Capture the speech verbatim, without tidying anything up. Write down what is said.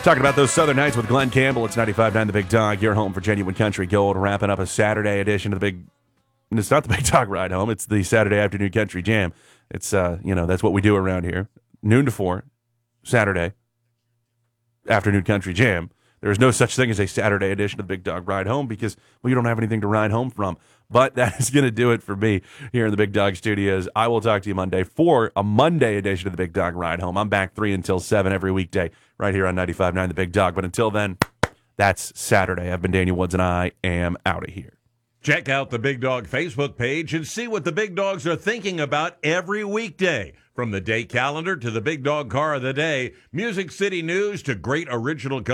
Talking about those Southern Nights with Glenn Campbell. It's ninety-five point nine The Big Dog. Your home for genuine country gold. Wrapping up a Saturday edition of the Big... It's not the Big Dog Ride Home. It's the Saturday Afternoon Country Jam. It's, uh, you know, that's what we do around here. Noon to four, Saturday Afternoon Country Jam. There is no such thing as a Saturday edition of the Big Dog Ride Home because, well, you don't have anything to ride home from. But that is going to do it for me here in the Big Dog Studios. I will talk to you Monday for a Monday edition of the Big Dog Ride Home. I'm back three until seven every weekday right here on ninety-five point nine The Big Dog. But until then, that's Saturday. I've been Daniel Woods, and I am out of here. Check out the Big Dog Facebook page and see what the Big Dogs are thinking about every weekday. From the day calendar to the Big Dog Car of the Day, Music City News to great original